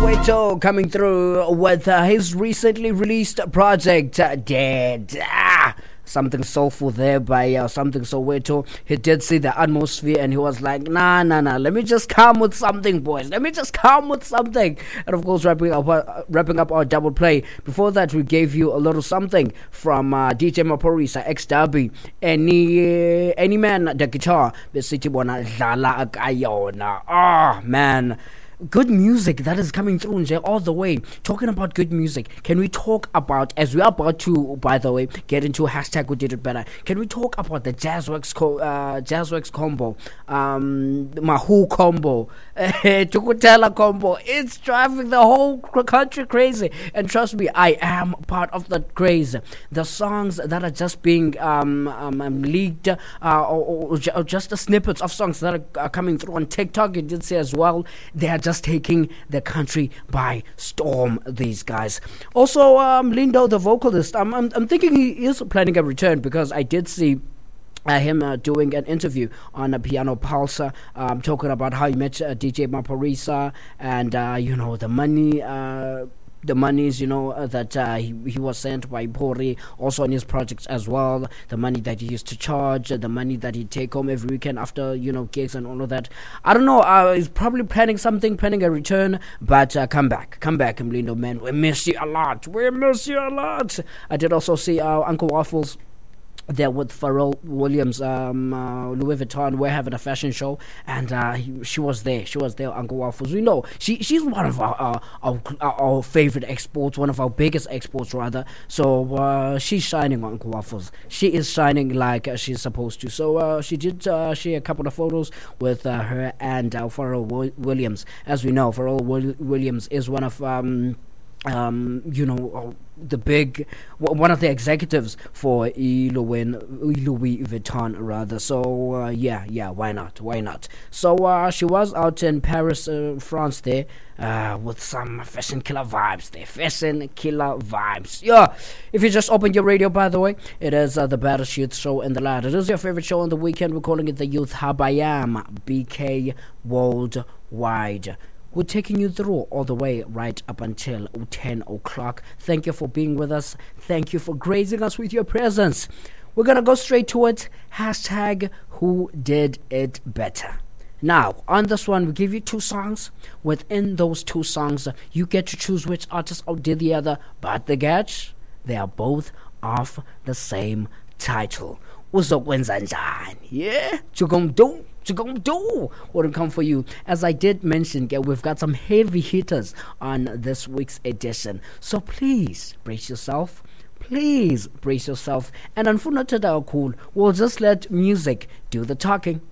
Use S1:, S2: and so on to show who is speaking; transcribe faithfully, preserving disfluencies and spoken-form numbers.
S1: Soweto coming through with uh, his recently released project, uh, Dead. Ah, something soulful there by uh, Something Soweto. He did see the atmosphere and he was like, nah, nah, nah, let me just come with something, boys. Let me just come with something. And of course, wrapping up, uh, wrapping up our double play. Before that, we gave you a little something from uh, D J Maphorisa, X-Dubby, any, uh, any man, the guitar, the city bona, dlala akayona. Ah, man. Good music that is coming through nje all the way. Talking about good music, can we talk about, as we are about to, by the way, get into hashtag we did it better, can we talk about the Jazzworks co- uh, Jazzworks combo, um, Mahu combo, Tukutela combo? It's driving the whole country crazy, and trust me, I am part of that craze. The songs that are just being um, um, leaked, uh, or, or, or just the snippets of songs that are, are coming through on TikTok, you did say as well, they are just just taking the country by storm, these guys. Also, um, Lindo, the vocalist, I'm, I'm, I'm thinking he is planning a return, because I did see Uh, him uh, doing an interview on a Piano Pulse, um, talking about how he met uh, D J Maphorisa and, uh, you know, the money, uh, the monies, you know, uh, that uh, he, he was sent by Pori, also on his projects as well, the money that he used to charge, uh, the money that he'd take home every weekend after, you know, gigs and all of that. I don't know, uh, he's probably planning something, planning a return, but uh, come back, come back, Mlindo, man, we miss you a lot, we miss you a lot. I did also see uh, Uncle Waffles there with Pharrell Williams, um, uh, Louis Vuitton. We're having a fashion show, and uh, he, she was there. She was there, Uncle Waffles. We know she she's one of our uh, our, our favorite exports, one of our biggest exports rather. So uh, she's shining, Uncle Waffles. She is shining like uh, she's supposed to. So uh, she did uh, share a couple of photos with uh, her and uh, Pharrell w- Williams. As we know, Pharrell w- Williams is one of um, um, you know. Uh, the big, one of the executives for Louis Vuitton rather. So uh, yeah, yeah, why not? Why not? So uh, she was out in Paris, uh, France there, uh, with some fashion killer vibes there. Fashion killer vibes. Yeah. If you just opened your radio, by the way, it is uh, the Baddest Youth Show in the Land. It is your favorite show on the weekend. We're calling it the Youth Hub. I am B K Worldwide. We're taking you through all the way right up until ten o'clock. Thank you for being with us. Thank you for gracing us with your presence. We're going to go straight to it. Hashtag who did it better. Now, on this one, we give you two songs. Within those two songs, you get to choose which artist outdid the other. But the catch, they are both off the same title. Uzokwenza njani? Yeah? You gonna do? You gonna do what will come for you. As I did mention, we've got some heavy hitters on this week's edition. So please brace yourself. Please brace yourself. And unfortunately, cool. We'll just let music do the talking.